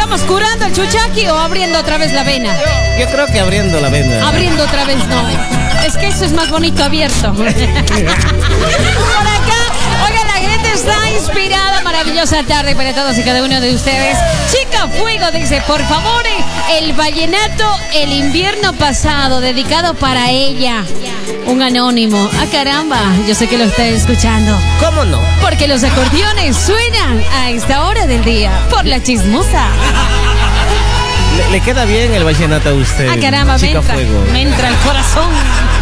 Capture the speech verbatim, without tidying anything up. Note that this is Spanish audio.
estamos curando el chuchaqui o abriendo otra vez la vena? Yo creo que abriendo la vena. Abriendo otra vez no. Es que eso es más bonito abierto. Por acá, oiga, la gente está inspirada. Maravillosa tarde para todos y cada uno de ustedes. Chica Fuego dice, por favor, el vallenato El invierno pasado, dedicado para ella. Un anónimo. Ah, caramba, yo sé que lo está escuchando. ¿Cómo no? Porque los acordeones suenan a esta hora del día por La Chismosa. Le, le queda bien el vallenato a usted. Ah, caramba, me Chica entra, Fuego. me entra el corazón.